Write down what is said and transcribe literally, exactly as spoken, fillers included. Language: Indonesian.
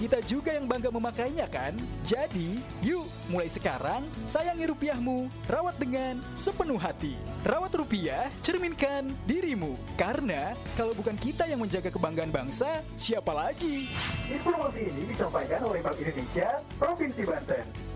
kita juga yang bangga memakainya kan? Jadi, yuk mulai sekarang sayangi rupiahmu, rawat dengan sepenuh hati. Rawat rupiah, cerminkan dirimu. Karena kalau bukan kita yang menjaga kebanggaan bangsa, siapa lagi? Informasi ini disampaikan oleh Bank Indonesia Provinsi Banten.